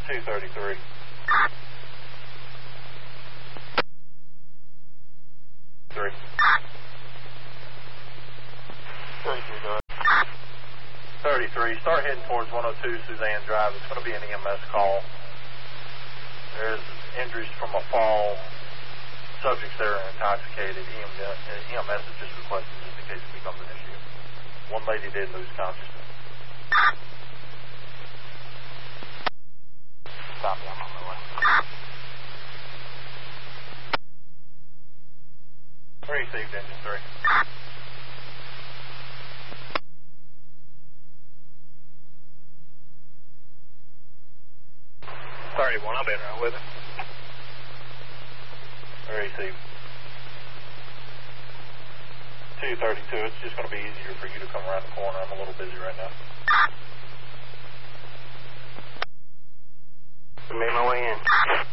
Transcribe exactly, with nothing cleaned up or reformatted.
two thirty-three. Three. thirty-three, go ahead. thirty-three, start heading towards one oh two Suzanne Drive. It's going to be an E M S call. There's injuries from a fall. Subjects there are intoxicated. E M S is just requested just in case it becomes an issue. One lady did lose consciousness. Copy, I'm on my way. Received, engine three. thirty-one, I'll be around with it. Received. two thirty-two, it's just going to be easier for you to come around the corner. I'm a little busy right now. Made my way in.